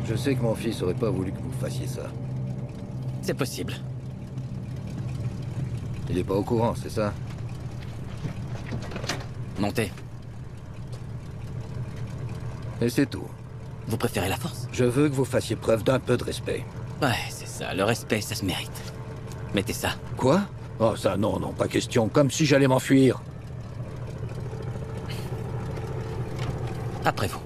Je sais que mon fils aurait pas voulu que vous fassiez ça. C'est possible. Il est pas au courant, c'est ça? Montez. Et c'est tout. Vous préférez la force? Je veux que vous fassiez preuve d'un peu de respect. Ouais, c'est ça. Le respect, ça se mérite. Mettez ça. Quoi? Oh ça, non, non, pas question. Comme si j'allais m'enfuir. Après vous.